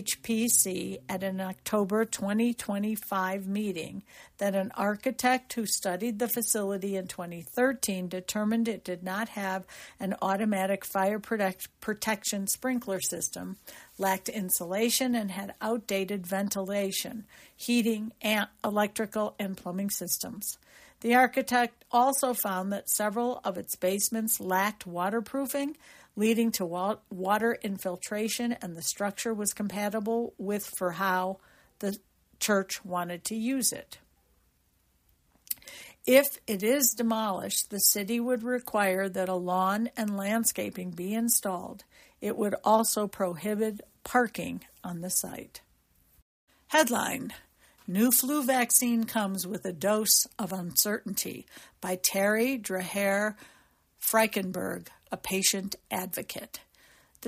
HPC at an October 2025 meeting that an architect who studied the facility in 2013 determined it did not have an automatic fire protection sprinkler system, lacked insulation, and had outdated ventilation, heating, and electrical and plumbing systems. The architect also found that several of its basements lacked waterproofing, leading to water infiltration, and the structure was compatible for how the church wanted to use it. If it is demolished, the city would require that a lawn and landscaping be installed. It would also prohibit parking on the site. Headline: New flu vaccine comes with a dose of uncertainty, by Terry Dreher Freichenberg, a patient advocate. The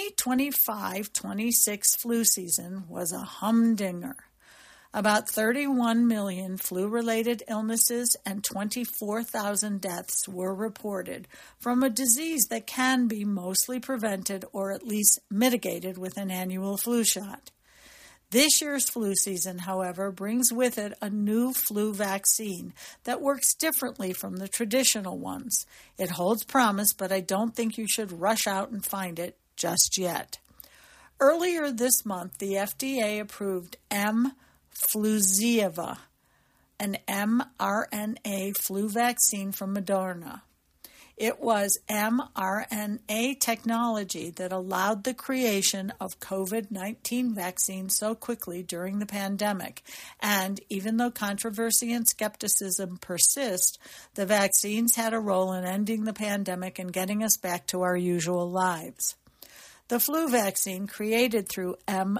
2025-26 flu season was a humdinger. About 31 million flu-related illnesses and 24,000 deaths were reported from a disease that can be mostly prevented or at least mitigated with an annual flu shot. This year's flu season, however, brings with it a new flu vaccine that works differently from the traditional ones. It holds promise, but I don't think you should rush out and find it just yet. Earlier this month, the FDA approved Mfluzieva, an mRNA flu vaccine from Moderna. It was mRNA technology that allowed the creation of COVID-19 vaccines so quickly during the pandemic, and even though controversy and skepticism persist, the vaccines had a role in ending the pandemic and getting us back to our usual lives. The flu vaccine, created through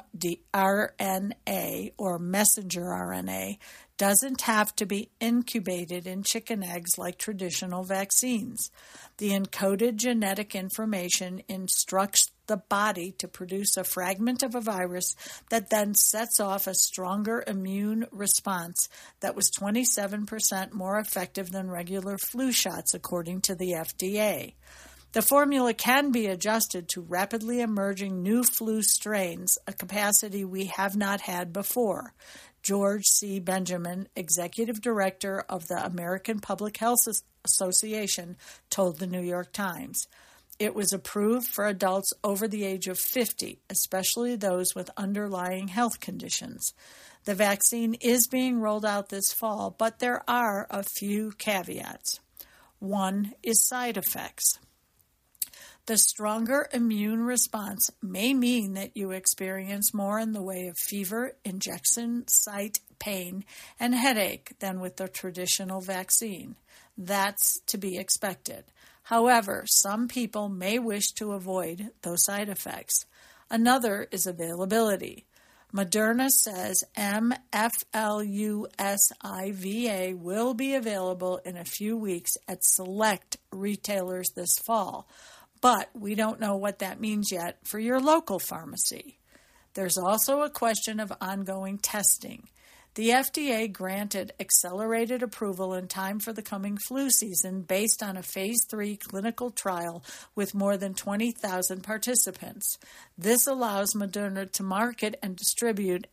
mRNA, or messenger RNA, doesn't have to be incubated in chicken eggs like traditional vaccines. The encoded genetic information instructs the body to produce a fragment of a virus that then sets off a stronger immune response that was 27% more effective than regular flu shots, according to the FDA. The formula can be adjusted to rapidly emerging new flu strains, a capacity we have not had before. George C. Benjamin, executive director of the American Public Health Association, told the New York Times. It was approved for adults over the age of 50, especially those with underlying health conditions. The vaccine is being rolled out this fall, but there are a few caveats. One is side effects. The stronger immune response may mean that you experience more in the way of fever, injection site pain, and headache than with the traditional vaccine. That's to be expected. However, some people may wish to avoid those side effects. Another is availability. Moderna says Mflusiva will be available in a few weeks at select retailers this fall, but we don't know what that means yet for your local pharmacy. There's also a question of ongoing testing. The FDA granted accelerated approval in time for the coming flu season based on a Phase 3 clinical trial with more than 20,000 participants. This allows Moderna to market and distribute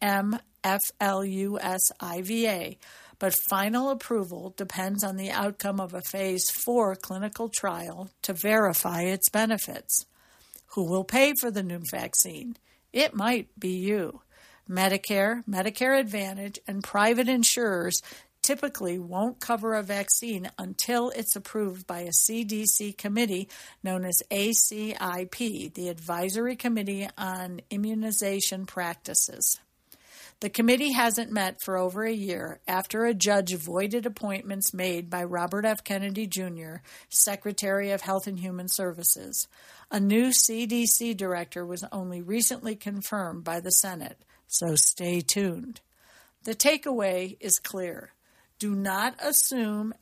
Mflusiva, but final approval depends on the outcome of a Phase 4 clinical trial to verify its benefits. Who will pay for the new vaccine? It might be you. Medicare, Medicare Advantage, and private insurers typically won't cover a vaccine until it's approved by a CDC committee known as ACIP, the Advisory Committee on Immunization Practices. The committee hasn't met for over a year after a judge voided appointments made by Robert F. Kennedy Jr., Secretary of Health and Human Services. A new CDC director was only recently confirmed by the Senate, so stay tuned. The takeaway is clear. Do not assume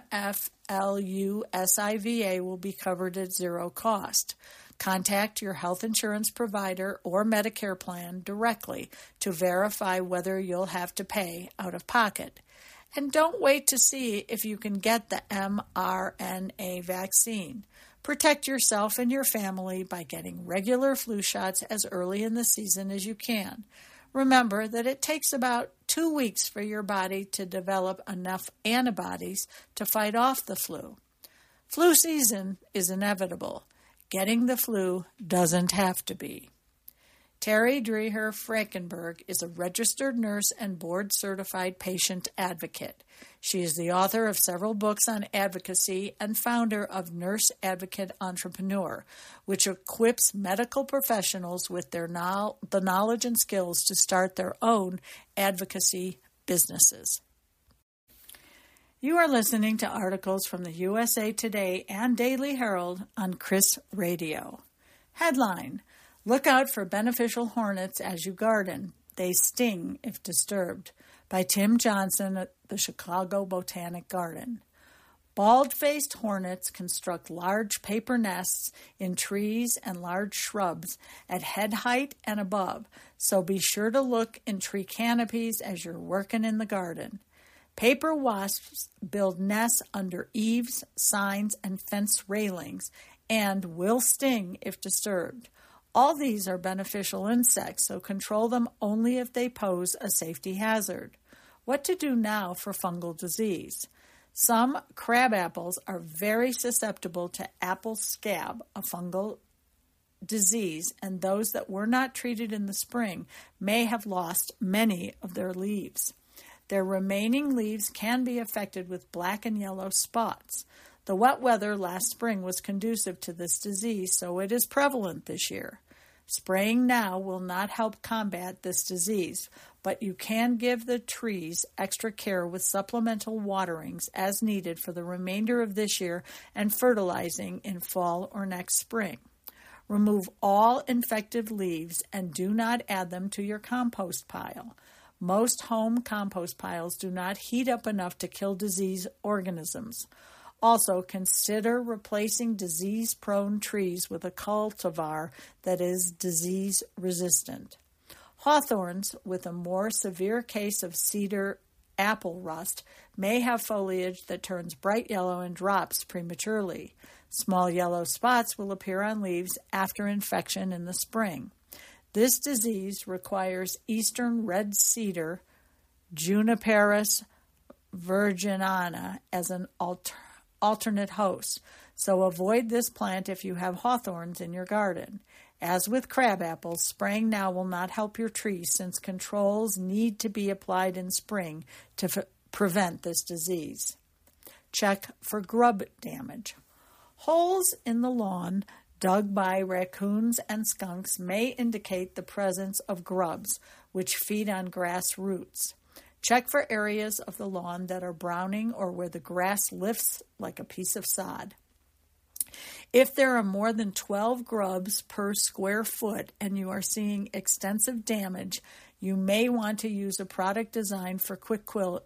Mflusiva will be covered at zero cost. Contact your health insurance provider or Medicare plan directly to verify whether you'll have to pay out of pocket. And don't wait to see if you can get the mRNA vaccine. Protect yourself and your family by getting regular flu shots as early in the season as you can. Remember that it takes about 2 weeks for your body to develop enough antibodies to fight off the flu. Flu season is inevitable. Getting the flu doesn't have to be. Terry Dreher Frankenberg is a registered nurse and board-certified patient advocate. She is the author of several books on advocacy and founder of Nurse Advocate Entrepreneur, which equips medical professionals with the knowledge and skills to start their own advocacy businesses. You are listening to articles from the USA Today and Daily Herald on KRIS Radio. Headline: Look out for beneficial hornets as you garden. They sting if disturbed. By Tim Johnson at the Chicago Botanic Garden. Bald-faced hornets construct large paper nests in trees and large shrubs at head height and above, so be sure to look in tree canopies as you're working in the garden. Paper wasps build nests under eaves, signs, and fence railings and will sting if disturbed. All these are beneficial insects, so control them only if they pose a safety hazard. What to do now for fungal disease? Some crab apples are very susceptible to apple scab, a fungal disease, and those that were not treated in the spring may have lost many of their leaves. Their remaining leaves can be affected with black and yellow spots. The wet weather last spring was conducive to this disease, so it is prevalent this year. Spraying now will not help combat this disease, but you can give the trees extra care with supplemental waterings as needed for the remainder of this year and fertilizing in fall or next spring. Remove all infected leaves and do not add them to your compost pile. Most home compost piles do not heat up enough to kill disease organisms. Also, consider replacing disease-prone trees with a cultivar that is disease-resistant. Hawthorns, with a more severe case of cedar apple rust, may have foliage that turns bright yellow and drops prematurely. Small yellow spots will appear on leaves after infection in the spring. This disease requires eastern red cedar, Juniperus virginiana, as an alternate host, so avoid this plant if you have hawthorns in your garden. As with crab apples, spraying now will not help your trees since controls need to be applied in spring to prevent this disease. Check for grub damage. Holes in the lawn dug by raccoons and skunks may indicate the presence of grubs, which feed on grass roots. Check for areas of the lawn that are browning or where the grass lifts like a piece of sod. If there are more than 12 grubs per square foot and you are seeing extensive damage, you may want to use a product designed for quick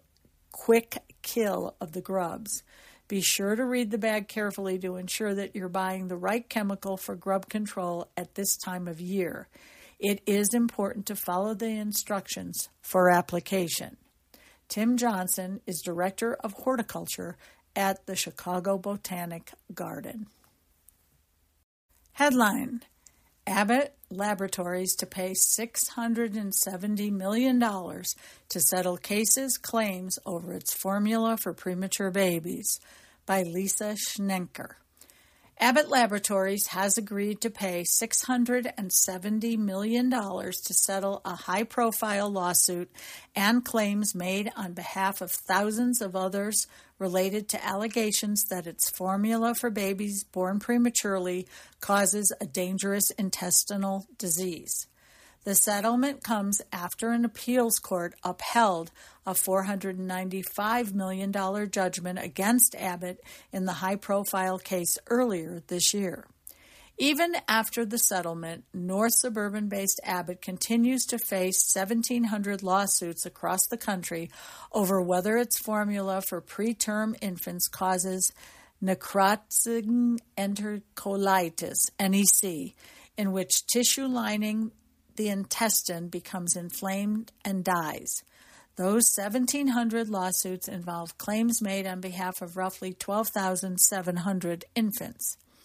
kill of the grubs. Be sure to read the bag carefully to ensure that you're buying the right chemical for grub control at this time of year. It is important to follow the instructions for application. Tim Johnson is Director of Horticulture at the Chicago Botanic Garden. Headline: Abbott Laboratories to pay $670 million to settle cases claims over its formula for premature babies, by Lisa Schnenker. Abbott Laboratories has agreed to pay $670 million to settle a high-profile lawsuit and claims made on behalf of thousands of others related to allegations that its formula for babies born prematurely causes a dangerous intestinal disease. The settlement comes after an appeals court upheld a $495 million judgment against Abbott in the high-profile case earlier this year. Even after the settlement, North Suburban-based Abbott continues to face 1,700 lawsuits across the country over whether its formula for preterm infants causes necrotic enterocolitis, NEC, in which tissue lining the intestine becomes inflamed and dies. Those 1,700 lawsuits involve claims made on behalf of roughly 12,700 infants.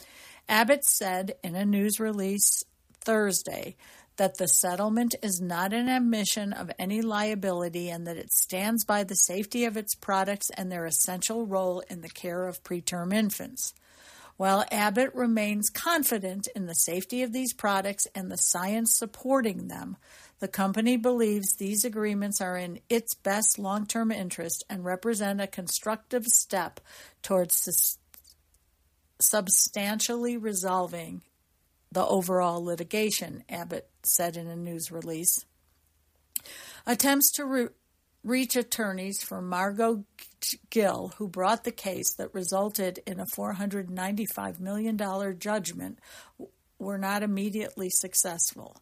Abbott said in a news release Thursday that the settlement is not an admission of any liability and that it stands by the safety of its products and their essential role in the care of preterm infants. While Abbott remains confident in the safety of these products and the science supporting them, the company believes these agreements are in its best long-term interest and represent a constructive step towards substantially resolving the overall litigation, Abbott said in a news release. Attempts to reach attorneys for Margot Gill, who brought the case that resulted in a $495 million judgment, were not immediately successful.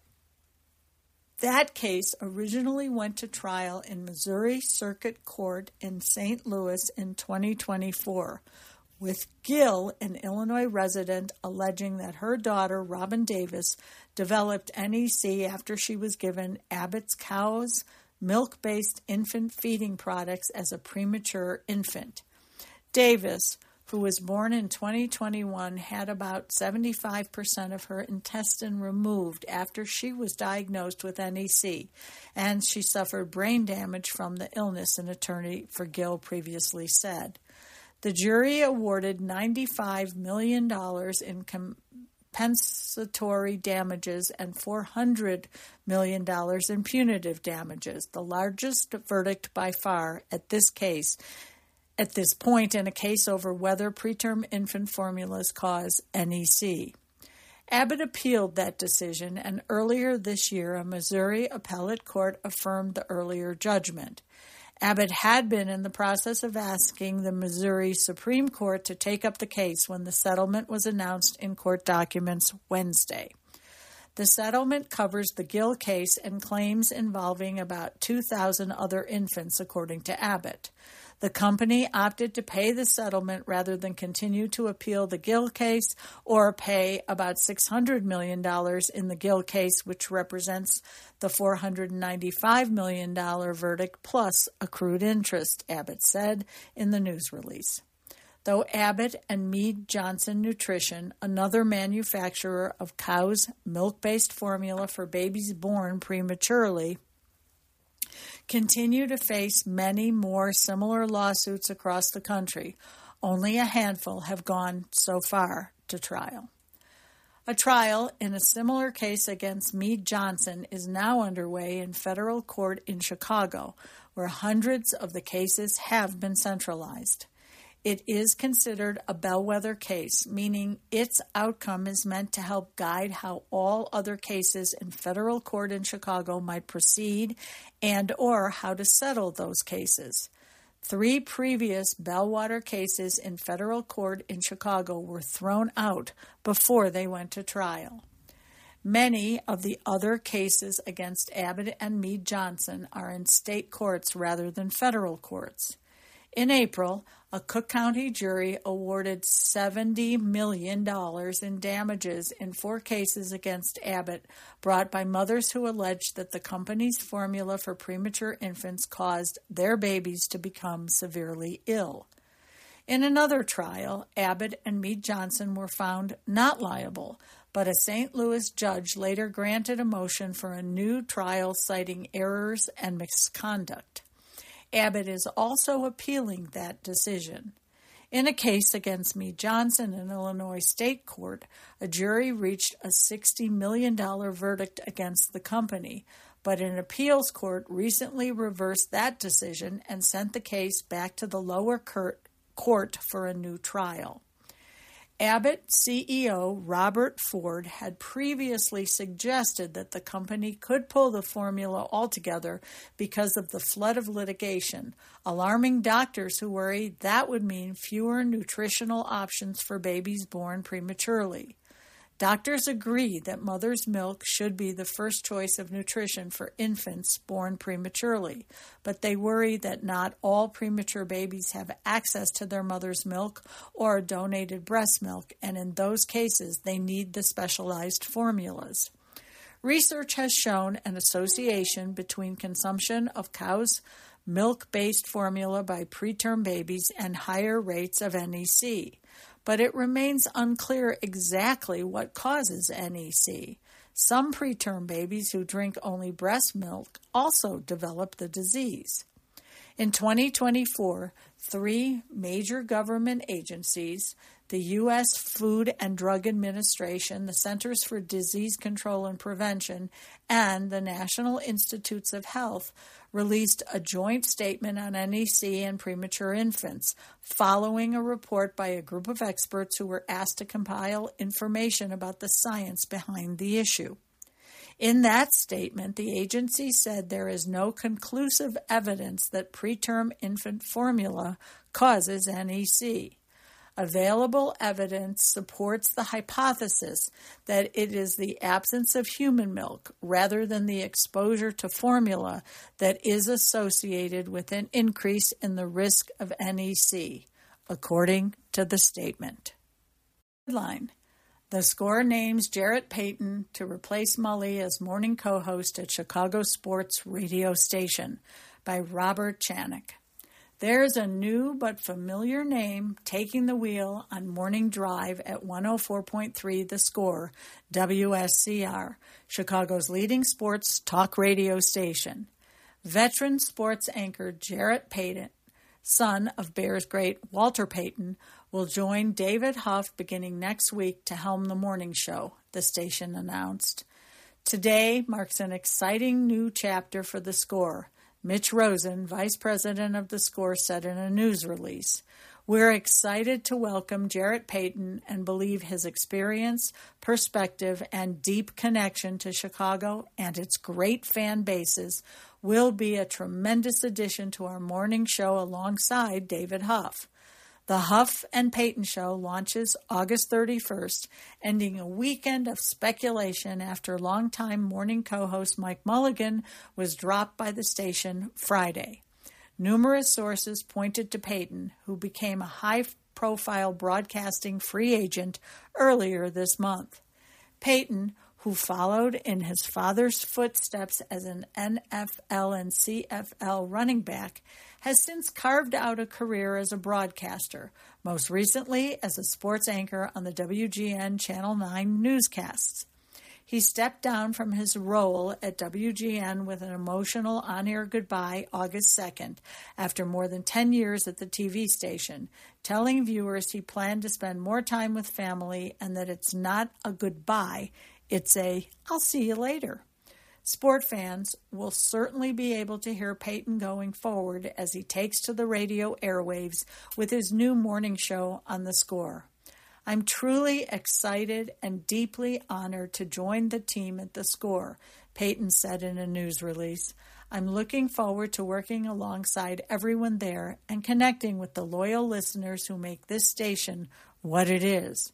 That case originally went to trial in Missouri Circuit Court in St. Louis in 2024, with Gill, an Illinois resident, alleging that her daughter, Robin Davis, developed NEC after she was given Abbott's Cow's milk-based infant feeding products as a premature infant. Davis, who was born in 2021, had about 75% of her intestine removed after she was diagnosed with NEC, and she suffered brain damage from the illness, an attorney for Gill previously said. The jury awarded $95 million in compensatory damages and $400 million in punitive damages, the largest verdict by far at this point in a case over whether preterm infant formulas cause NEC. Abbott appealed that decision, and earlier this year a Missouri appellate court affirmed the earlier judgment. Abbott had been in the process of asking the Missouri Supreme Court to take up the case when the settlement was announced in court documents Wednesday. The settlement covers the Gill case and claims involving about 2,000 other infants, according to Abbott. The company opted to pay the settlement rather than continue to appeal the Gill case or pay about $600 million in the Gill case, which represents the $495 million verdict plus accrued interest, Abbott said in the news release. Though Abbott and Mead Johnson Nutrition, another manufacturer of cow's milk-based formula for babies born prematurely, continue to face many more similar lawsuits across the country. Only a handful have gone so far to trial. A trial in a similar case against Mead Johnson is now underway in federal court in Chicago, where hundreds of the cases have been centralized. It is considered a bellwether case, meaning its outcome is meant to help guide how all other cases in federal court in Chicago might proceed and or how to settle those cases. 3 previous bellwether cases in federal court in Chicago were thrown out before they went to trial. Many of the other cases against Abbott and Mead Johnson are in state courts rather than federal courts. In April, a Cook County jury awarded $70 million in damages in 4 cases against Abbott brought by mothers who alleged that the company's formula for premature infants caused their babies to become severely ill. In another trial, Abbott and Mead Johnson were found not liable, but a St. Louis judge later granted a motion for a new trial citing errors and misconduct. Abbott is also appealing that decision. In a case against Mead Johnson in Illinois State Court, a jury reached a $60 million verdict against the company, but an appeals court recently reversed that decision and sent the case back to the lower court for a new trial. Abbott CEO Robert Ford had previously suggested that the company could pull the formula altogether because of the flood of litigation, alarming doctors who worried that would mean fewer nutritional options for babies born prematurely. Doctors agree that mother's milk should be the first choice of nutrition for infants born prematurely, but they worry that not all premature babies have access to their mother's milk or donated breast milk, and in those cases they need the specialized formulas. Research has shown an association between consumption of cow's milk-based formula by preterm babies and higher rates of NEC. but it remains unclear exactly what causes NEC. Some preterm babies who drink only breast milk also develop the disease. In 2024, 3 major government agencies, the U.S. Food and Drug Administration, the Centers for Disease Control and Prevention, and the National Institutes of Health, released a joint statement on NEC and premature infants, following a report by a group of experts who were asked to compile information about the science behind the issue. In that statement, the agency said there is no conclusive evidence that preterm infant formula causes NEC. Available evidence supports the hypothesis that it is the absence of human milk rather than the exposure to formula that is associated with an increase in the risk of NEC, according to the statement. Headline: The Score names Jarrett Payton to replace Mully as morning co-host at Chicago sports radio station, by Robert Chanik. There's a new but familiar name taking the wheel on Morning Drive at 104.3 The Score, WSCR, Chicago's leading sports talk radio station. Veteran sports anchor Jarrett Payton, son of Bears great Walter Payton, will join David Huff beginning next week to helm the morning show, the station announced. Today marks an exciting new chapter for The Score, Mitch Rosen, vice president of The Score, said in a news release. We're excited to welcome Jarrett Payton and believe his experience, perspective, and deep connection to Chicago and its great fan bases will be a tremendous addition to our morning show alongside David Huff. The Huff and Payton Show launches August 31st, ending a weekend of speculation after longtime morning co-host Mike Mulligan was dropped by the station Friday. Numerous sources pointed to Payton, who became a high-profile broadcasting free agent earlier this month. Payton, who followed in his father's footsteps as an NFL and CFL running back, has since carved out a career as a broadcaster, most recently as a sports anchor on the WGN Channel 9 newscasts. He stepped down from his role at WGN with an emotional on-air goodbye August 2nd, after more than 10 years at the TV station, telling viewers he planned to spend more time with family and that it's not a goodbye, it's a "I'll see you later." Sport fans will certainly be able to hear Payton going forward as he takes to the radio airwaves with his new morning show on The Score. I'm truly excited and deeply honored to join the team at The Score, Payton said in a news release. I'm looking forward to working alongside everyone there and connecting with the loyal listeners who make this station what it is.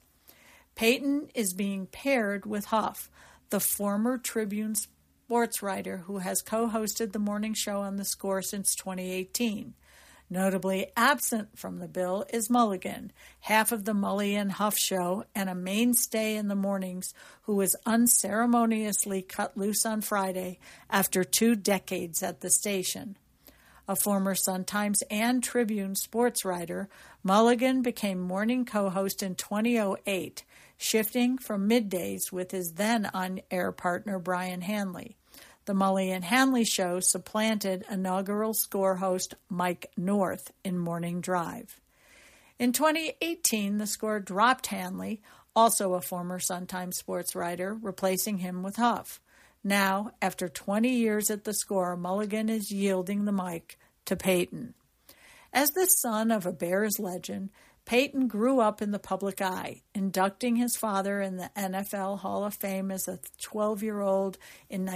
Payton is being paired with Huff, the former Tribune sports writer who has co-hosted the morning show on The Score since 2018. Notably absent from the bill is Mulligan, half of the Mully and Huff show and a mainstay in the mornings, who was unceremoniously cut loose on Friday after 2 decades at the station. A former Sun-Times and Tribune sports writer, Mulligan became morning co-host in 2008, shifting from middays with his then on-air partner Brian Hanley. The Mully and Hanley show supplanted inaugural Score host Mike North in Morning Drive. In 2018, the Score dropped Hanley, also a former Sun-Times sports writer, replacing him with Huff. Now, after 20 years at the Score, Mulligan is yielding the mic to Payton. As the son of a Bears legend, Payton grew up in the public eye, inducting his father in the NFL Hall of Fame as a 12-year-old in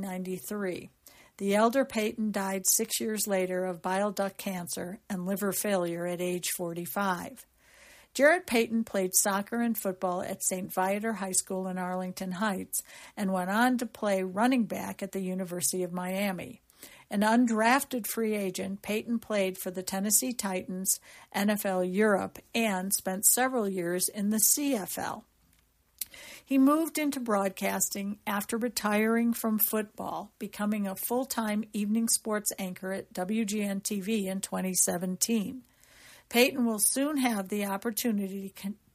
1993. The elder Payton died 6 years later of bile duct cancer and liver failure at age 45. Jarrett Payton played soccer and football at St. Viator High School in Arlington Heights and went on to play running back at the University of Miami. An undrafted free agent, Payton played for the Tennessee Titans, NFL Europe, and spent several years in the CFL. He moved into broadcasting after retiring from football, becoming a full-time evening sports anchor at WGN TV in 2017. Payton will soon have the opportunity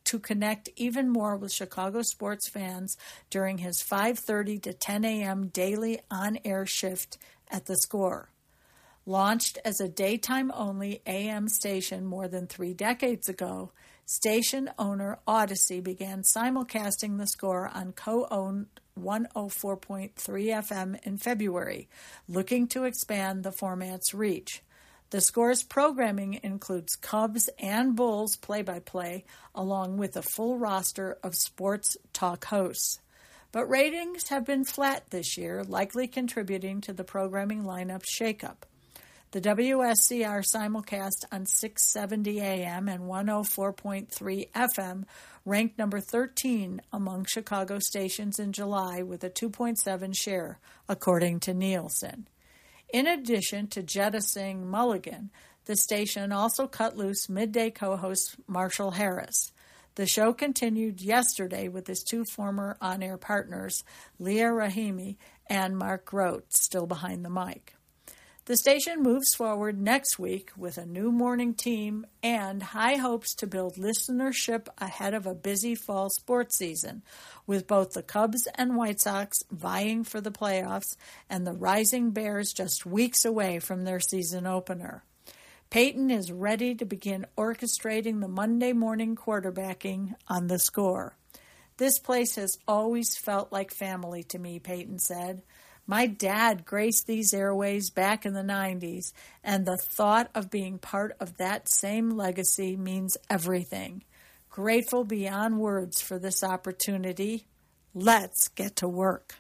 to connect even more with Chicago sports fans during his 5:30 to 10 a.m. daily on-air shift at The Score. Launched as a daytime-only AM station more than 3 decades ago, station owner Odyssey began simulcasting The Score on co-owned 104.3 FM in February, looking to expand the format's reach. The Score's programming includes Cubs and Bulls play-by-play, along with a full roster of sports talk hosts. But ratings have been flat this year, likely contributing to the programming lineup's shakeup. The WSCR simulcast on 670 AM and 104.3 FM ranked number 13 among Chicago stations in July with a 2.7 share, according to Nielsen. In addition to jettisoning Mulligan, the station also cut loose midday co-host Marshall Harris. The show continued yesterday with his 2 former on-air partners, Leah Rahimi and Mark Grote, still behind the mic. The station moves forward next week with a new morning team and high hopes to build listenership ahead of a busy fall sports season, with both the Cubs and White Sox vying for the playoffs and the rising Bears just weeks away from their season opener. Peyton is ready to begin orchestrating the Monday morning quarterbacking on The Score. "This place has always felt like family to me," Peyton said. "My dad graced these airways back in the 90s, and the thought of being part of that same legacy means everything. Grateful beyond words for this opportunity. Let's get to work."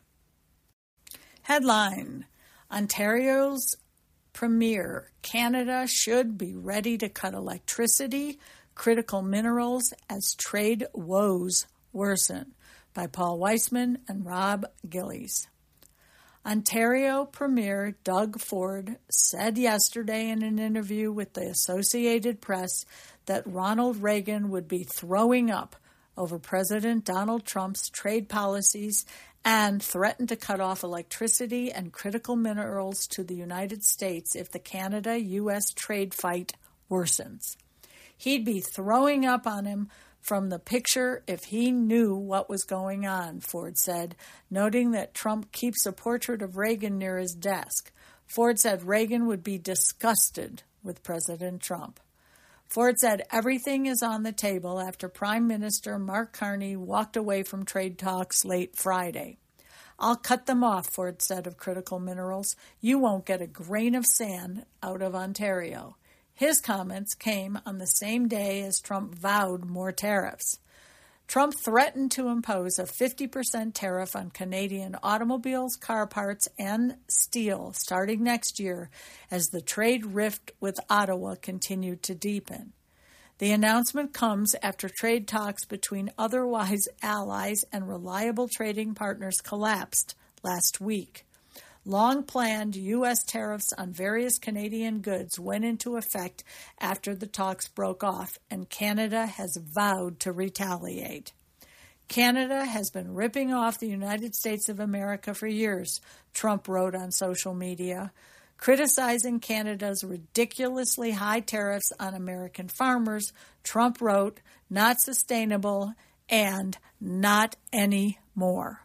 Headline: Ontario's Premier, Canada should be ready to cut electricity, critical minerals as trade woes worsen, by Paul Weissman and Rob Gillies. Ontario Premier Doug Ford said yesterday in an interview with the Associated Press that Ronald Reagan would be throwing up over President Donald Trump's trade policies and threatened to cut off electricity and critical minerals to the United States if the Canada-U.S. trade fight worsens. He'd be throwing up on him from the picture if he knew what was going on, Ford said, noting that Trump keeps a portrait of Reagan near his desk. Ford said Reagan would be disgusted with President Trump. Ford said everything is on the table after Prime Minister Mark Carney walked away from trade talks late Friday. "I'll cut them off," Ford said of critical minerals. "You won't get a grain of sand out of Ontario." His comments came on the same day as Trump vowed more tariffs. Trump threatened to impose a 50% tariff on Canadian automobiles, car parts, and steel starting next year as the trade rift with Ottawa continued to deepen. The announcement comes after trade talks between otherwise allies and reliable trading partners collapsed last week. Long-planned U.S. tariffs on various Canadian goods went into effect after the talks broke off, and Canada has vowed to retaliate. Canada has been ripping off the United States of America for years, Trump wrote on social media, criticizing Canada's ridiculously high tariffs on American farmers. Trump wrote, "Not sustainable and not anymore."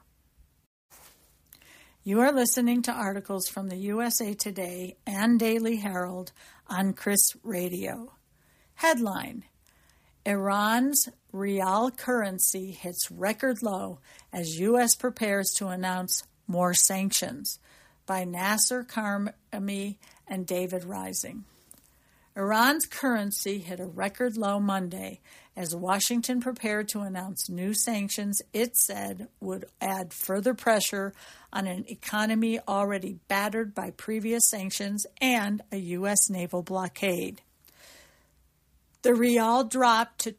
You are listening to articles from the USA Today and Daily Herald on Chris Radio. Headline: Iran's rial currency hits record low as U.S. prepares to announce more sanctions, by Nasser Karami and David Rising. Iran's currency hit a record low Monday as Washington prepared to announce new sanctions it said would add further pressure on an economy already battered by previous sanctions and a U.S. naval blockade. The rial dropped to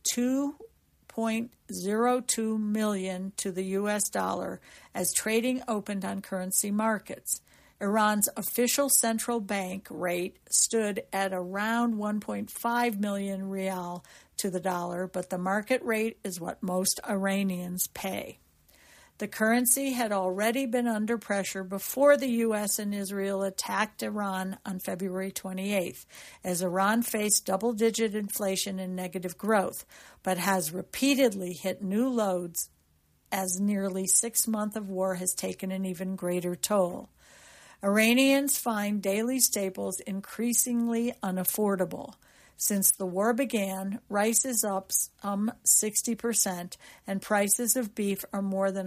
2.02 million to the U.S. dollar as trading opened on currency markets. Iran's official central bank rate stood at around 1.5 million rial to the dollar, but the market rate is what most Iranians pay. The currency had already been under pressure before the U.S. and Israel attacked Iran on February 28th, as Iran faced double-digit inflation and negative growth, but has repeatedly hit new lows as nearly 6 months of war has taken an even greater toll. Iranians find daily staples increasingly unaffordable. Since the war began, rice is up some 60%, and prices of beef are more than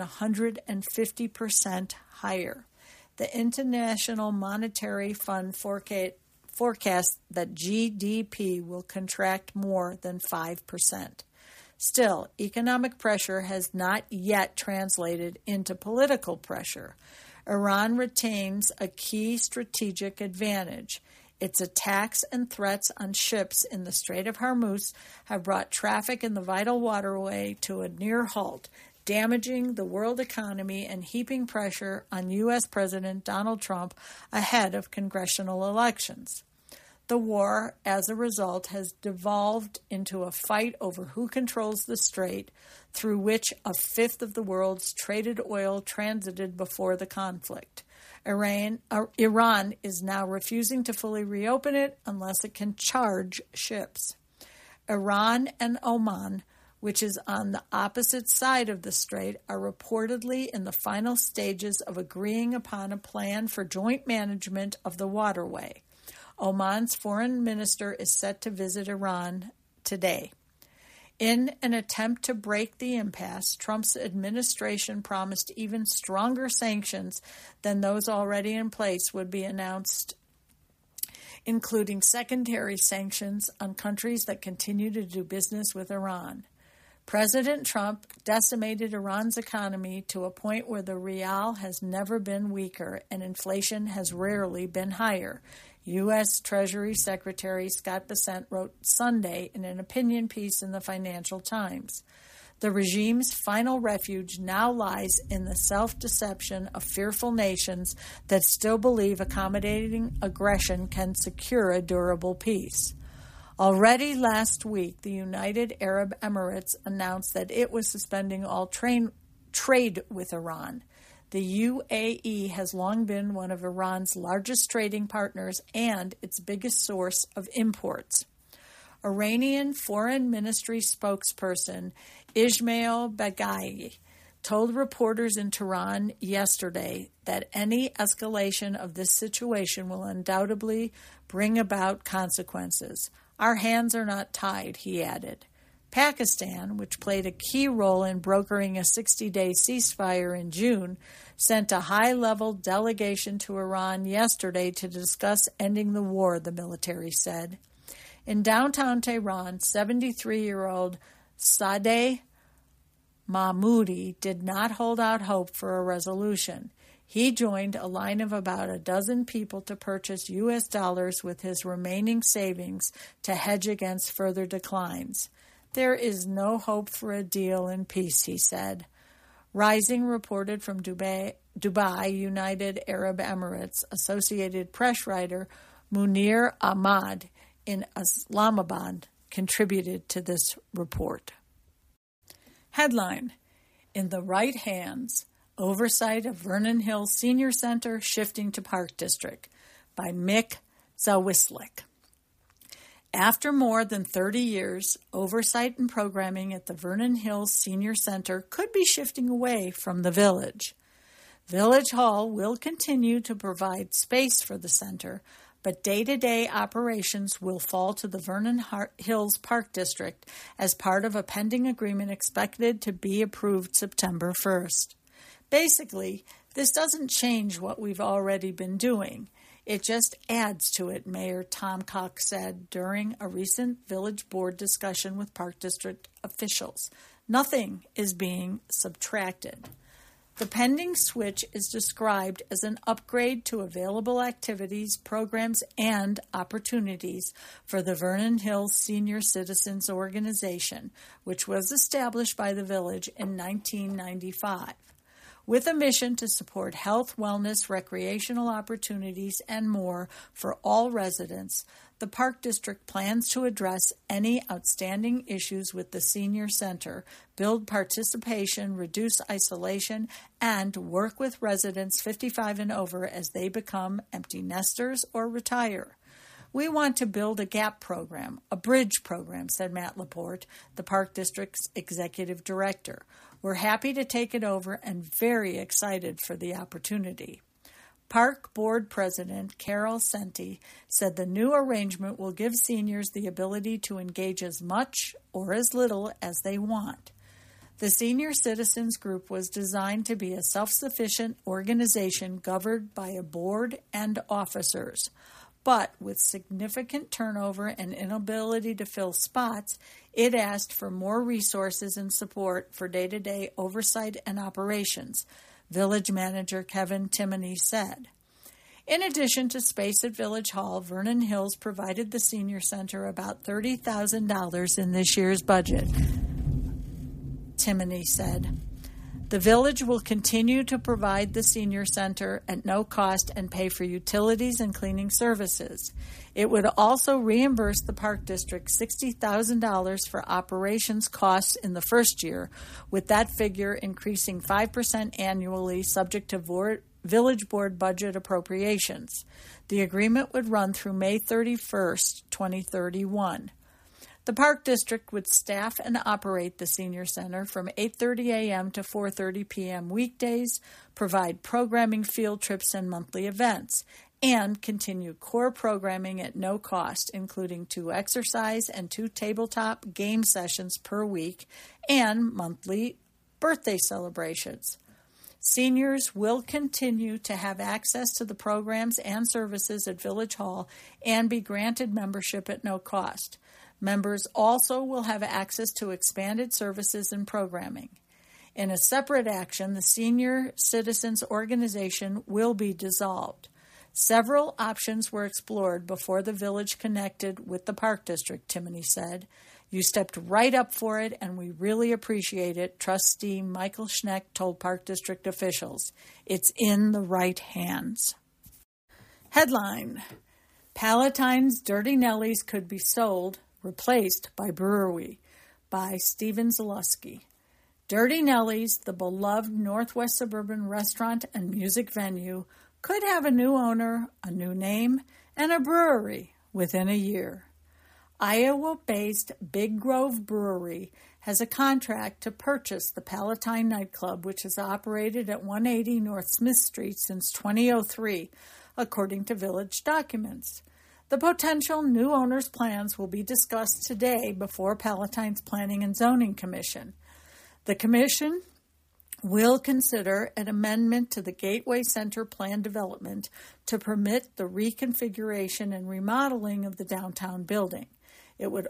150% higher. The International Monetary Fund forecasts that GDP will contract more than 5%. Still, economic pressure has not yet translated into political pressure. Iran retains a key strategic advantage. Its attacks and threats on ships in the Strait of Hormuz have brought traffic in the vital waterway to a near halt, damaging the world economy and heaping pressure on U.S. President Donald Trump ahead of congressional elections. The war, as a result, has devolved into a fight over who controls the strait, through which a fifth of the world's traded oil transited before the conflict. Iran is now refusing to fully reopen it unless it can charge ships. Iran and Oman, which is on the opposite side of the strait, are reportedly in the final stages of agreeing upon a plan for joint management of the waterway. Oman's foreign minister is set to visit Iran today. In an attempt to break the impasse, Trump's administration promised even stronger sanctions than those already in place would be announced, including secondary sanctions on countries that continue to do business with Iran. President Trump decimated Iran's economy to a point where the rial has never been weaker and inflation has rarely been higher. U.S. Treasury Secretary Scott Bessent wrote Sunday in an opinion piece in the Financial Times. The regime's final refuge now lies in the self-deception of fearful nations that still believe accommodating aggression can secure a durable peace. Already last week, the United Arab Emirates announced that it was suspending all trade with Iran. The UAE has long been one of Iran's largest trading partners and its biggest source of imports. Iranian Foreign Ministry spokesperson Ismail Baghai told reporters in Tehran yesterday that any escalation of this situation will undoubtedly bring about consequences. Our hands are not tied, he added. Pakistan, which played a key role in brokering a 60-day ceasefire in June, sent a high-level delegation to Iran yesterday to discuss ending the war, the military said. In downtown Tehran, 73-year-old Sadeh Mahmoudi did not hold out hope for a resolution. He joined a line of about a dozen people to purchase U.S. dollars with his remaining savings to hedge against further declines. There is no hope for a deal in peace, he said. Rising reported from Dubai, United Arab Emirates, Associated Press writer Munir Ahmad in Islamabad contributed to this report. Headline: In the right hands, oversight of Vernon Hills Senior Center shifting to Park District, by Mick Zawislik. After more than 30 years, oversight and programming at the Vernon Hills Senior Center could be shifting away from the Village. Village Hall will continue to provide space for the center, but day-to-day operations will fall to the Vernon Hills Park District as part of a pending agreement expected to be approved September 1st. Basically, this doesn't change what we've already been doing. It just adds to it, Mayor Tom Cox said during a recent Village Board discussion with Park District officials. Nothing is being subtracted. The pending switch is described as an upgrade to available activities, programs, and opportunities for the Vernon Hills Senior Citizens Organization, which was established by the Village in 1995. With a mission to support health, wellness, recreational opportunities, and more for all residents, the Park District plans to address any outstanding issues with the senior center, build participation, reduce isolation, and work with residents 55 and over as they become empty nesters or retire. We want to build a GAP program, a bridge program, said Matt Laporte, the Park District's executive director. We're happy to take it over and very excited for the opportunity. Park Board President Carol Senti said the new arrangement will give seniors the ability to engage as much or as little as they want. The Senior Citizens Group was designed to be a self-sufficient organization governed by a board and officers. But with significant turnover and inability to fill spots, it asked for more resources and support for day-to-day oversight and operations, Village Manager Kevin Timoney said. In addition to space at Village Hall, Vernon Hills provided the Senior Center about $30,000 in this year's budget, Timoney said. The village will continue to provide the senior center at no cost and pay for utilities and cleaning services. It would also reimburse the Park District $60,000 for operations costs in the first year, with that figure increasing 5% annually subject to Village Board budget appropriations. The agreement would run through May 31st, 2031. The Park District would staff and operate the Senior Center from 8:30 a.m. to 4:30 p.m. weekdays, provide programming, field trips, and monthly events, and continue core programming at no cost, including 2 exercise and 2 tabletop game sessions per week and monthly birthday celebrations. Seniors will continue to have access to the programs and services at Village Hall and be granted membership at no cost. Members also will have access to expanded services and programming. In a separate action, the Senior Citizens Organization will be dissolved. Several options were explored before the village connected with the Park District, Timoney said. You stepped right up for it, and we really appreciate it, Trustee Michael Schneck told Park District officials. It's in the right hands. Headline: Palatine's Dirty Nellies could be sold, replaced by brewery, by Stephen Zalewski. Dirty Nellies, the beloved Northwest suburban restaurant and music venue, could have a new owner, a new name, and a brewery within a year. Iowa-based Big Grove Brewery has a contract to purchase the Palatine nightclub, which has operated at 180 North Smith Street since 2003, according to village documents. The potential new owner's plans will be discussed today before Palatine's Planning and Zoning Commission. The commission will consider an amendment to the Gateway Center plan development to permit the reconfiguration and remodeling of the downtown building. It would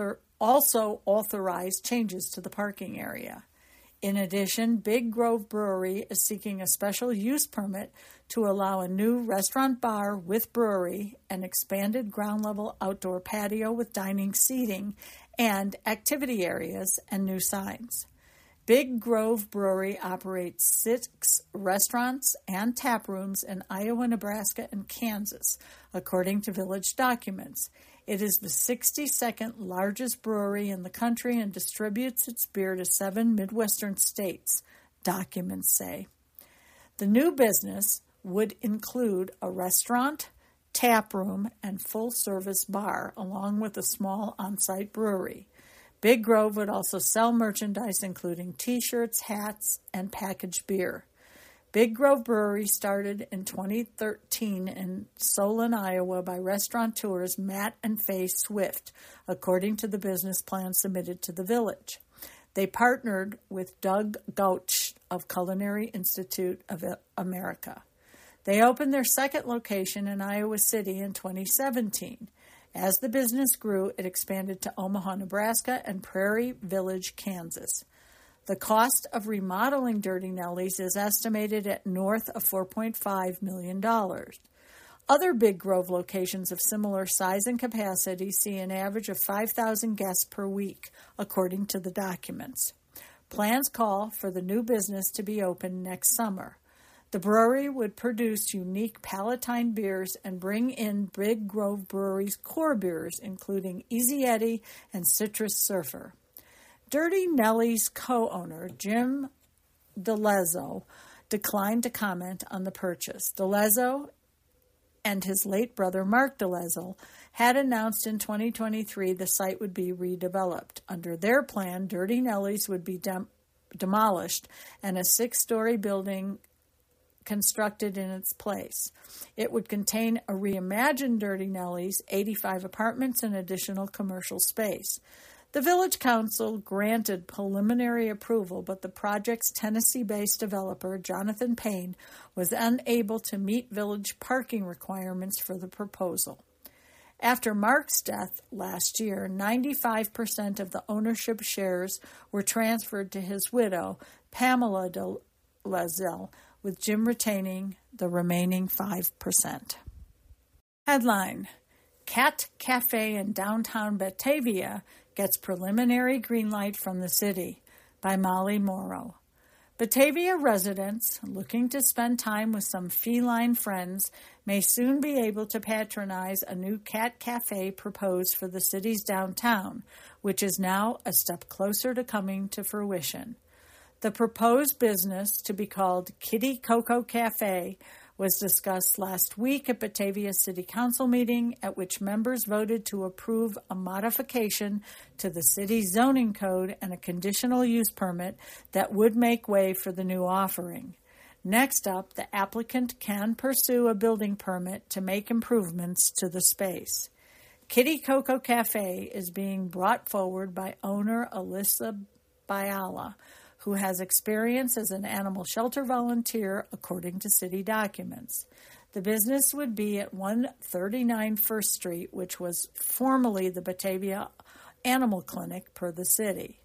also authorize changes to the parking area. In addition, Big Grove Brewery is seeking a special use permit to allow a new restaurant bar with brewery, an expanded ground-level outdoor patio with dining seating, and activity areas and new signs. Big Grove Brewery operates 6 restaurants and tap rooms in Iowa, Nebraska, and Kansas, according to village documents. It is the 62nd largest brewery in the country and distributes its beer to 7 Midwestern states, documents say. The new business would include a restaurant, tap room, and full-service bar, along with a small on-site brewery. Big Grove would also sell merchandise including T-shirts, hats, and packaged beer. Big Grove Brewery started in 2013 in Solon, Iowa by restaurateurs Matt and Faye Swift, according to the business plan submitted to the village. They partnered with Doug Gauch of Culinary Institute of America. They opened their second location in Iowa City in 2017. As the business grew, it expanded to Omaha, Nebraska, and Prairie Village, Kansas. The cost of remodeling Dirty Nellies is estimated at north of $4.5 million. Other Big Grove locations of similar size and capacity see an average of 5,000 guests per week, according to the documents. Plans call for the new business to be open next summer. The brewery would produce unique Palatine beers and bring in Big Grove Brewery's core beers, including Easy Eddie and Citrus Surfer. Dirty Nelly's co-owner, Jim DeLezzo, declined to comment on the purchase. DeLezzo and his late brother, Mark DeLezzo, had announced in 2023 the site would be redeveloped. Under their plan, Dirty Nelly's would be demolished and a 6-story building constructed in its place. It would contain a reimagined Dirty Nelly's, 85 apartments, and additional commercial space. The Village Council granted preliminary approval, but the project's Tennessee-based developer, Jonathan Payne, was unable to meet village parking requirements for the proposal. After Mark's death last year, 95% of the ownership shares were transferred to his widow, Pamela DeLezzo, with Jim retaining the remaining 5%. Headline: Cat Cafe in downtown Batavia gets preliminary green light from the city, by Molly Morrow. Batavia residents looking to spend time with some feline friends may soon be able to patronize a new cat cafe proposed for the city's downtown, which is now a step closer to coming to fruition. The proposed business, to be called Kitty Coco Cafe, was discussed last week at Batavia City Council meeting, at which members voted to approve a modification to the city's zoning code and a conditional use permit that would make way for the new offering. Next up, the applicant can pursue a building permit to make improvements to the space. Kitty Coco Cafe is being brought forward by owner Alyssa Biala, who has experience as an animal shelter volunteer, according to city documents. The business would be at 139 First Street, which was formerly the Batavia Animal Clinic per the city.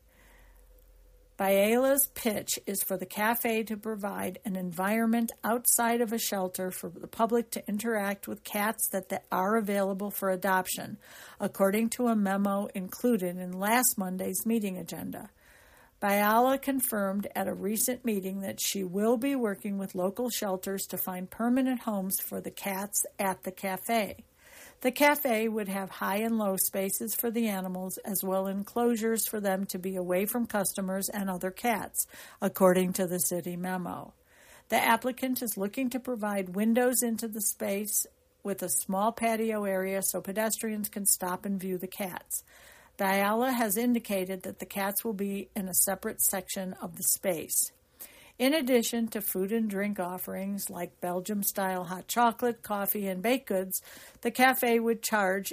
Biala's pitch is for the cafe to provide an environment outside of a shelter for the public to interact with cats that are available for adoption, according to a memo included in last Monday's meeting agenda. Biala confirmed at a recent meeting that she will be working with local shelters to find permanent homes for the cats at the cafe. The cafe would have high and low spaces for the animals, as well as enclosures for them to be away from customers and other cats, according to the city memo. The applicant is looking to provide windows into the space with a small patio area so pedestrians can stop and view the cats. Biala has indicated that the cats will be in a separate section of the space. In addition to food and drink offerings like Belgium-style hot chocolate, coffee, and baked goods, the cafe would charge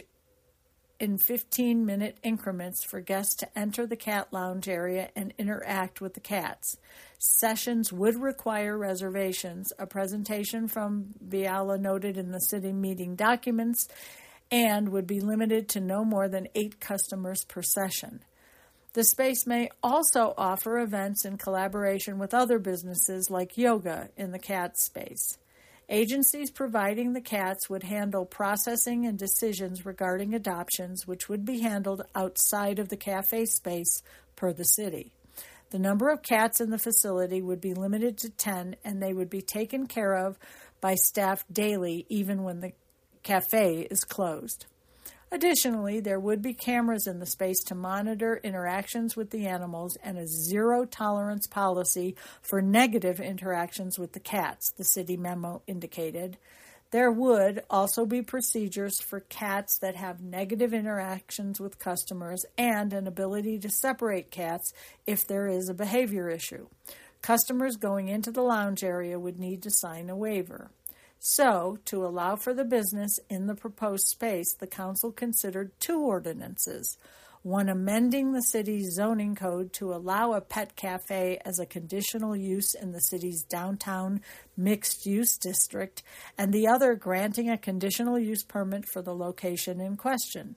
in 15-minute increments for guests to enter the cat lounge area and interact with the cats. Sessions would require reservations, a presentation from Biala noted in the city meeting documents, and would be limited to no more than 8 customers per session. The space may also offer events in collaboration with other businesses like yoga in the cat space. Agencies providing the cats would handle processing and decisions regarding adoptions, which would be handled outside of the cafe space per the city. The number of cats in the facility would be limited to 10, and they would be taken care of by staff daily, even when the cafe is closed. Additionally, there would be cameras in the space to monitor interactions with the animals and a zero-tolerance policy for negative interactions with the cats, the city memo indicated. There would also be procedures for cats that have negative interactions with customers and an ability to separate cats if there is a behavior issue. Customers going into the lounge area would need to sign a waiver. So, to allow for the business in the proposed space, the council considered 2 ordinances, one amending the city's zoning code to allow a pet cafe as a conditional use in the city's downtown mixed-use district, and the other granting a conditional use permit for the location in question.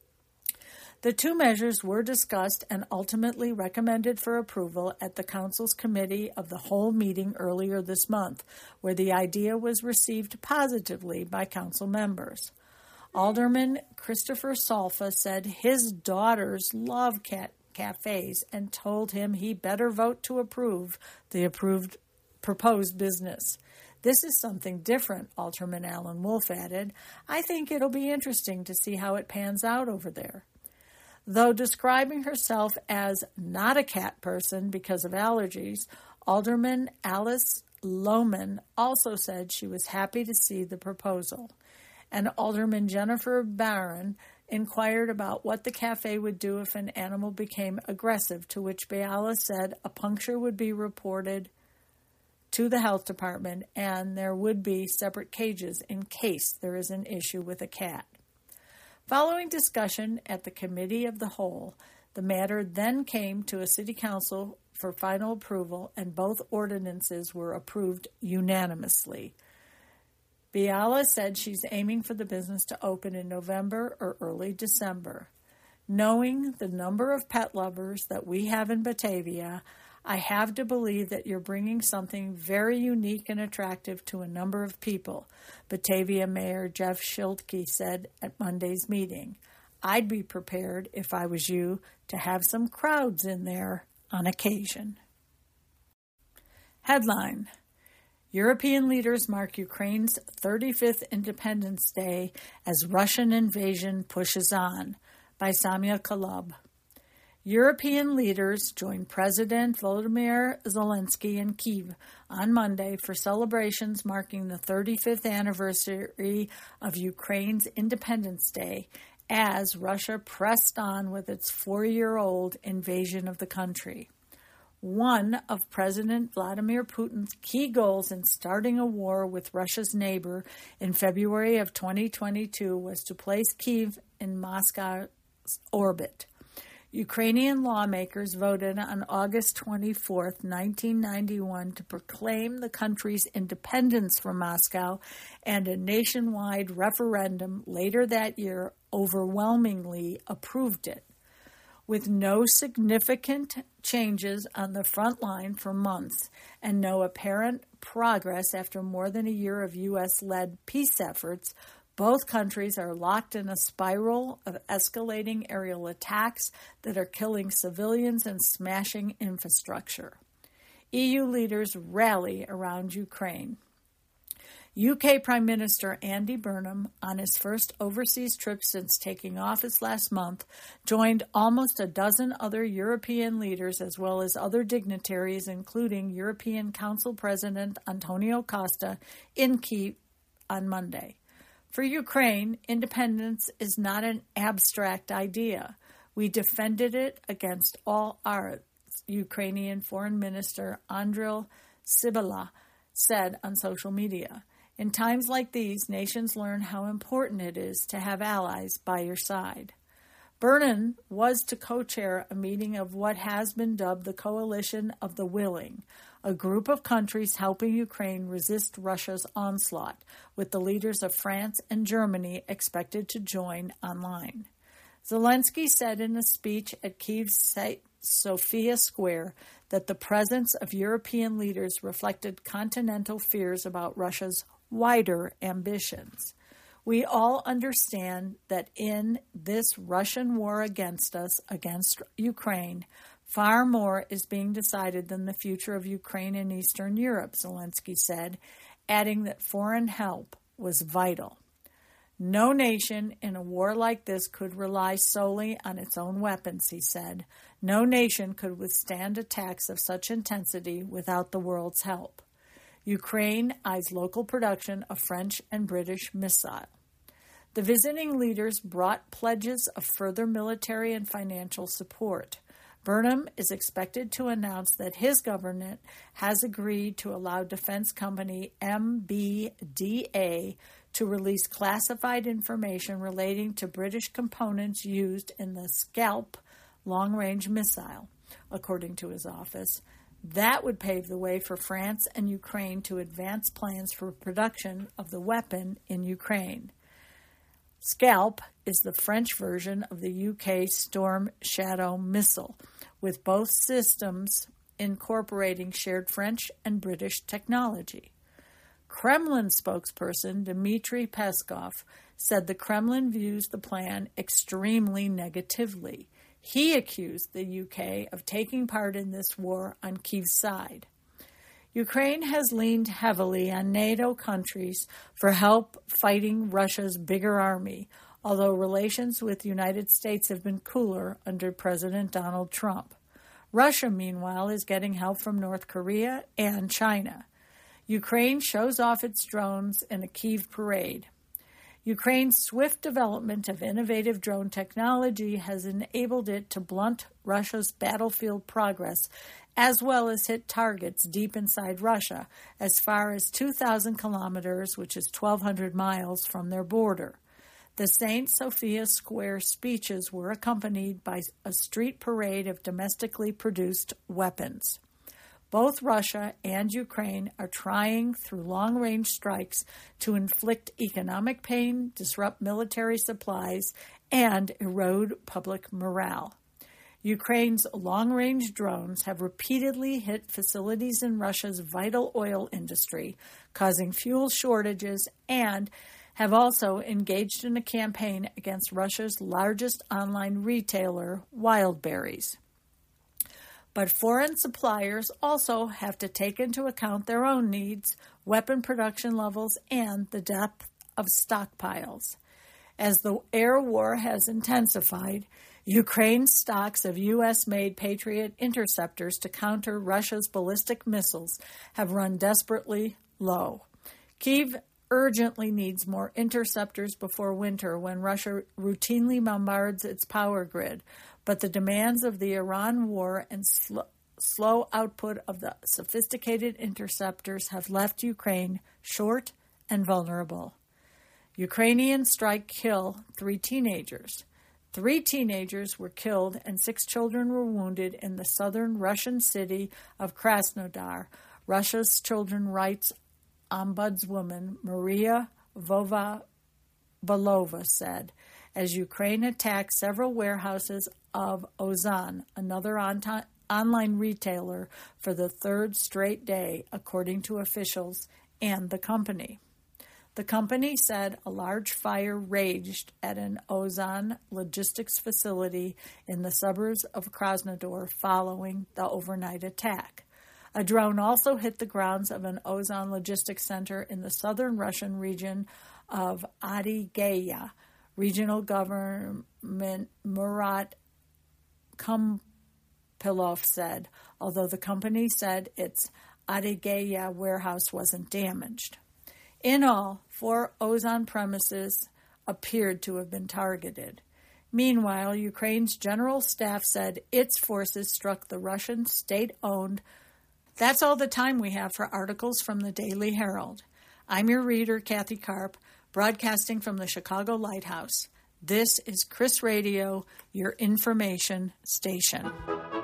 The 2 measures were discussed and ultimately recommended for approval at the Council's Committee of the Whole meeting earlier this month, where the idea was received positively by Council members. Alderman Christopher Salfa said his daughters love cat cafes and told him he better vote to approve the proposed business. This is something different, Alderman Alan Wolf added. I think it'll be interesting to see how it pans out over there. Though describing herself as not a cat person because of allergies, Alderman Alice Lohman also said she was happy to see the proposal. And Alderman Jennifer Barron inquired about what the cafe would do if an animal became aggressive, to which Biala said a puncture would be reported to the health department and there would be separate cages in case there is an issue with a cat. Following discussion at the Committee of the Whole, the matter then came to a city council for final approval, and both ordinances were approved unanimously. Biala said she's aiming for the business to open in November or early December. Knowing the number of pet lovers that we have in Batavia, I have to believe that you're bringing something very unique and attractive to a number of people, Batavia Mayor Jeff Schiltke said at Monday's meeting. I'd be prepared, if I was you, to have some crowds in there on occasion. Headline: European leaders mark Ukraine's 35th Independence Day as Russian invasion pushes on, by Samya Kolob. European leaders joined President Volodymyr Zelensky in Kyiv on Monday for celebrations marking the 35th anniversary of Ukraine's Independence Day as Russia pressed on with its 4-year-old invasion of the country. One of President Vladimir Putin's key goals in starting a war with Russia's neighbor in February of 2022 was to place Kyiv in Moscow's orbit. Ukrainian lawmakers voted on August 24, 1991, to proclaim the country's independence from Moscow, and a nationwide referendum later that year overwhelmingly approved it. With no significant changes on the front line for months and no apparent progress after more than a year of U.S.-led peace efforts, both countries are locked in a spiral of escalating aerial attacks that are killing civilians and smashing infrastructure. EU leaders rally around Ukraine. UK Prime Minister Andy Burnham, on his first overseas trip since taking office last month, joined almost a dozen other European leaders as well as other dignitaries, including European Council President Antonio Costa, in Kyiv on Monday. For Ukraine, independence is not an abstract idea. We defended it against all odds, Ukrainian Foreign Minister Andriy Sybiha said on social media. In times like these, nations learn how important it is to have allies by your side. Burnham was to co-chair a meeting of what has been dubbed the Coalition of the Willing, a group of countries helping Ukraine resist Russia's onslaught, with the leaders of France and Germany expected to join online. Zelensky said in a speech at Kyiv's Sofia Square that the presence of European leaders reflected continental fears about Russia's wider ambitions. We all understand that in this Russian war against us, against Ukraine, far more is being decided than the future of Ukraine and Eastern Europe, Zelensky said, adding that foreign help was vital. No nation in a war like this could rely solely on its own weapons, he said. No nation could withstand attacks of such intensity without the world's help. Ukraine eyes local production of French and British missiles. The visiting leaders brought pledges of further military and financial support. Burnham is expected to announce that his government has agreed to allow defense company MBDA to release classified information relating to British components used in the Scalp long-range missile, according to his office. That would pave the way for France and Ukraine to advance plans for production of the weapon in Ukraine. Scalp is the French version of the UK Storm Shadow missile, with both systems incorporating shared French and British technology. Kremlin spokesperson Dmitry Peskov said the Kremlin views the plan extremely negatively. He accused the UK of taking part in this war on Kyiv's side. Ukraine has leaned heavily on NATO countries for help fighting Russia's bigger army, although relations with the United States have been cooler under President Donald Trump. Russia, meanwhile, is getting help from North Korea and China. Ukraine shows off its drones in a Kyiv parade. Ukraine's swift development of innovative drone technology has enabled it to blunt Russia's battlefield progress, as well as hit targets deep inside Russia, as far as 2,000 kilometers, which is 1,200 miles from their border. The St. Sophia Square speeches were accompanied by a street parade of domestically produced weapons. Both Russia and Ukraine are trying through long-range strikes to inflict economic pain, disrupt military supplies, and erode public morale. Ukraine's long-range drones have repeatedly hit facilities in Russia's vital oil industry, causing fuel shortages, and have also engaged in a campaign against Russia's largest online retailer, Wildberries. But foreign suppliers also have to take into account their own needs, weapon production levels, and the depth of stockpiles. As the air war has intensified, Ukraine's stocks of U.S.-made Patriot interceptors to counter Russia's ballistic missiles have run desperately low. Kyiv urgently needs more interceptors before winter when Russia routinely bombards its power grid, but the demands of the Iran war and slow output of the sophisticated interceptors have left Ukraine short and vulnerable. Ukrainian strike kill 3 teenagers. 3 teenagers were killed and 6 children were wounded in the southern Russian city of Krasnodar, Russia's children's rights ombudswoman Maria Vovabalova said, as Ukraine attacked several warehouses of Ozon, another online retailer, for the 3rd straight day, according to officials and the company. The company said a large fire raged at an Ozon logistics facility in the suburbs of Krasnodar following the overnight attack. A drone also hit the grounds of an Ozon logistics center in the southern Russian region of Adygea. Regional government Murat Kumpilov said, although the company said its Adygea warehouse wasn't damaged. In all, 4 Ozon premises appeared to have been targeted. Meanwhile, Ukraine's general staff said its forces struck the Russian state-owned. That's all the time we have for articles from the Daily Herald. I'm your reader, Kathy Karp, broadcasting from the Chicago Lighthouse. This is Chris Radio, your information station.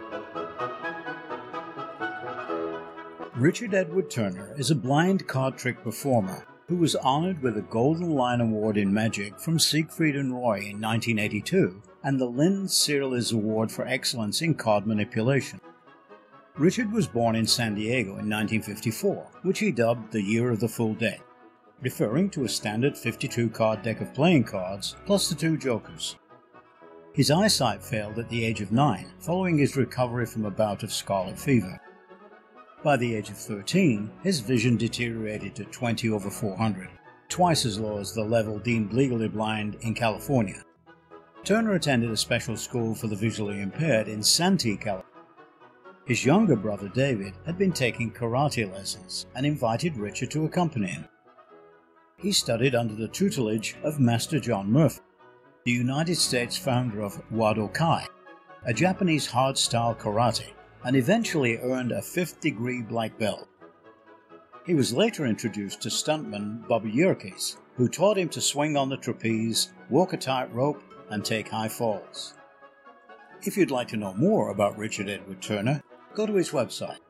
Richard Edward Turner is a blind card trick performer who was honored with a Golden Lion Award in Magic from Siegfried and Roy in 1982 and the Lynn Searles Award for Excellence in Card Manipulation. Richard was born in San Diego in 1954, which he dubbed the Year of the Full Deck, referring to a standard 52-card deck of playing cards plus the 2 jokers. His eyesight failed at the age of 9 following his recovery from a bout of scarlet fever. By the age of 13, his vision deteriorated to 20/400, twice as low as the level deemed legally blind in California. Turner attended a special school for the visually impaired in Santee, California. His younger brother David had been taking karate lessons and invited Richard to accompany him. He studied under the tutelage of Master John Murphy, the United States founder of Wado Kai, a Japanese hard-style karate, and eventually earned a 5th-degree black belt. He was later introduced to stuntman Bubba Yerkes, who taught him to swing on the trapeze, walk a tightrope, and take high falls. If you'd like to know more about Richard Edward Turner, go to his website,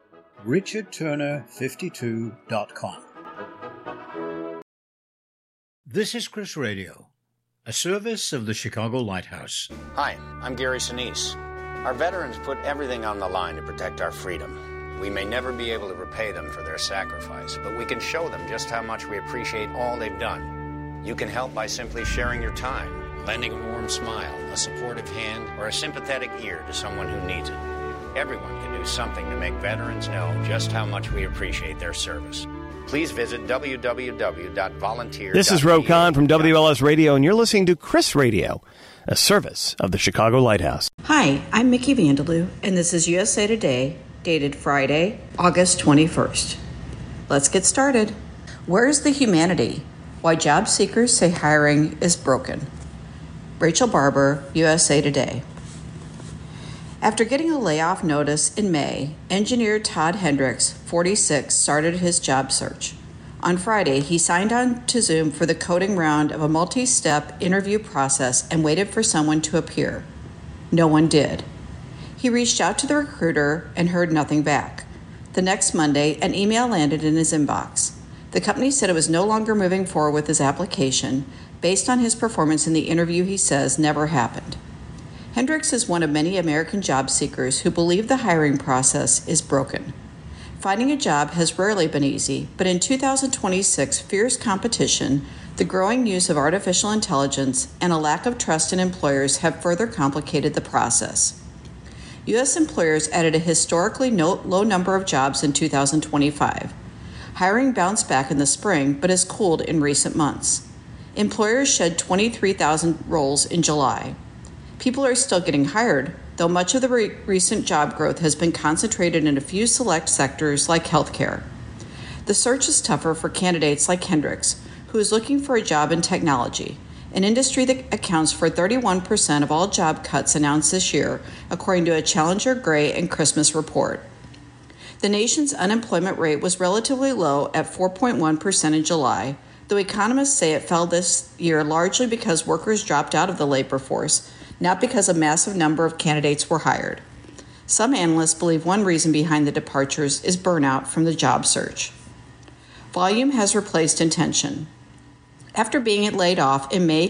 richardturner52.com. This is Chris Radio, a service of the Chicago Lighthouse. Hi, I'm Gary Sinise. Our veterans put everything on the line to protect our freedom. We may never be able to repay them for their sacrifice, but we can show them just how much we appreciate all they've done. You can help by simply sharing your time lending a warm smile, a supportive hand, or a sympathetic ear to someone who needs it. Everyone can do something to make veterans know just how much we appreciate their service. Please visit www.volunteer.va. This is Ro Khan from WLS Radio, and you're listening to Chris Radio, a service of the Chicago Lighthouse. Hi, I'm Mickey Vandeloo, and this is USA Today, dated Friday, August 21st. Let's get started. Where's the humanity? Why job seekers say hiring is broken. Rachel Barber, USA Today. After getting a layoff notice in May, engineer Todd Hendricks, 46, started his job search. On Friday, he signed on to Zoom for the coding round of a multi-step interview process and waited for someone to appear. No one did. He reached out to the recruiter and heard nothing back. The next Monday, an email landed in his inbox. The company said it was no longer moving forward with his application based on his performance in the interview he says never happened. Hendricks is one of many American job seekers who believe the hiring process is broken. Finding a job has rarely been easy, but in 2026, fierce competition, the growing use of artificial intelligence, and a lack of trust in employers have further complicated the process. U.S. employers added a historically low number of jobs in 2025. Hiring bounced back in the spring, but has cooled in recent months. Employers shed 23,000 roles in July. People are still getting hired, though much of the recent job growth has been concentrated in a few select sectors like healthcare. The search is tougher for candidates like Hendricks, who is looking for a job in technology, an industry that accounts for 31% of all job cuts announced this year, according to a Challenger Gray and Christmas report. The nation's unemployment rate was relatively low at 4.1% in July, though economists say it fell this year largely because workers dropped out of the labor force, not because a massive number of candidates were hired. Some analysts believe one reason behind the departures is burnout from the job search. Volume has replaced intention. After being laid off in May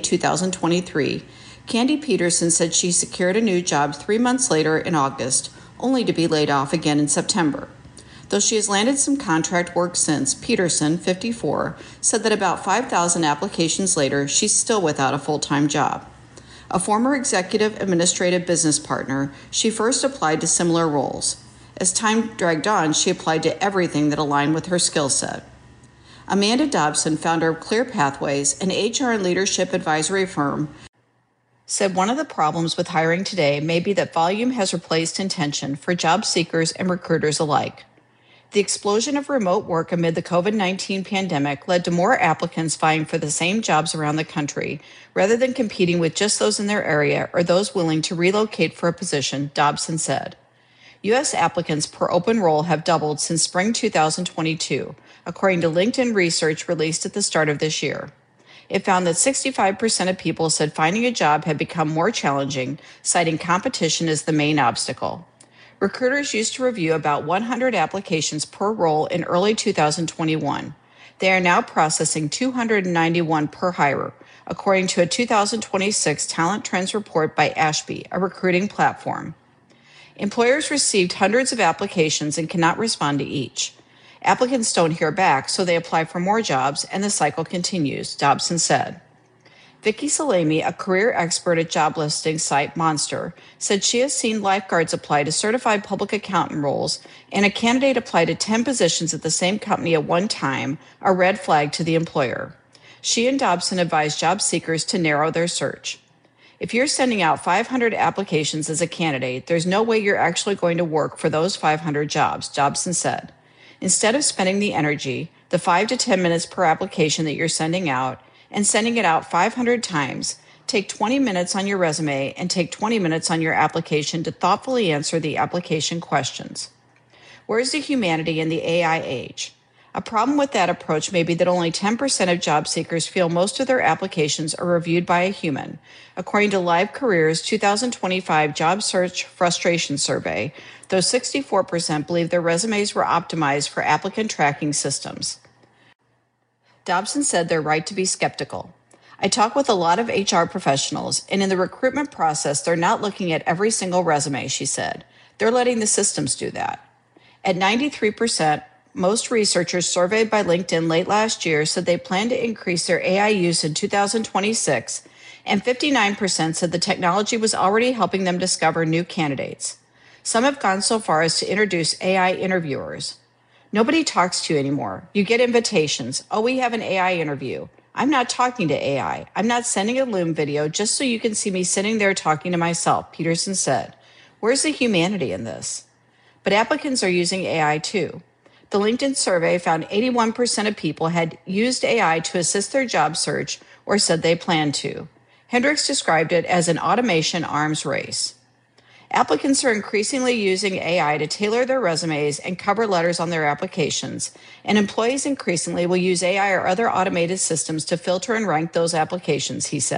2023, Candy Peterson said she secured a new job 3 months later in August, only to be laid off again in September. Though she has landed some contract work since, Peterson, 54, said that about 5,000 applications later, she's still without a full-time job. A former executive administrative business partner, she first applied to similar roles. As time dragged on, she applied to everything that aligned with her skill set. Amanda Dobson, founder of Clear Pathways, an HR and leadership advisory firm, said one of the problems with hiring today may be that volume has replaced intention for job seekers and recruiters alike. The explosion of remote work amid the COVID-19 pandemic led to more applicants vying for the same jobs around the country, rather than competing with just those in their area or those willing to relocate for a position, Dobson said. U.S. applicants per open role have doubled since spring 2022, according to LinkedIn research released at the start of this year. It found that 65% of people said finding a job had become more challenging, citing competition as the main obstacle. Recruiters used to review about 100 applications per role in early 2021. They are now processing 291 per hire, according to a 2026 Talent Trends report by Ashby, a recruiting platform. Employers received hundreds of applications and cannot respond to each. Applicants don't hear back, so they apply for more jobs, and the cycle continues, Dobson said. Vicky Salemi, a career expert at job listing site Monster, said she has seen lifeguards apply to certified public accountant roles, and a candidate applied to 10 positions at the same company at one time, a red flag to the employer. She and Dobson advised job seekers to narrow their search. If you're sending out 500 applications as a candidate, there's no way you're actually going to work for those 500 jobs, Dobson said. Instead of spending the energy, the 5 to 10 minutes per application that you're sending out, and sending it out 500 times, take 20 minutes on your resume and take 20 minutes on your application to thoughtfully answer the application questions. Where's the humanity in the AI age? A problem with that approach may be that only 10% of job seekers feel most of their applications are reviewed by a human, according to Live Careers' 2025 Job Search Frustration Survey, though 64% believe their resumes were optimized for applicant tracking systems. Dobson said they're right to be skeptical. I talk with a lot of HR professionals, and in the recruitment process, they're not looking at every single resume, she said. They're letting the systems do that. At 93%, most researchers surveyed by LinkedIn late last year said they plan to increase their AI use in 2026, and 59% said the technology was already helping them discover new candidates. Some have gone so far as to introduce AI interviewers. Nobody talks to you anymore. You get invitations. Oh, we have an AI interview. I'm not talking to AI. I'm not sending a Loom video just so you can see me sitting there talking to myself, Peterson said. Where's the humanity in this? But applicants are using AI too. The LinkedIn survey found 81% of people had used AI to assist their job search or said they planned to. Hendricks described it as an automation arms race. Applicants are increasingly using AI to tailor their resumes and cover letters on their applications, and employees increasingly will use AI or other automated systems to filter and rank those applications, he said.